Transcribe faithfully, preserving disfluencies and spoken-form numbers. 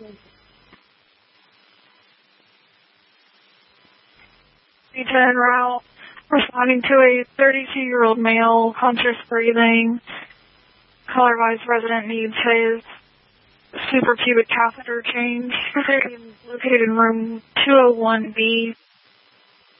ten route, responding to a thirty-two-year-old male, conscious breathing. Color-wise resident needs his suprapubic catheter change. Located in room two oh one B.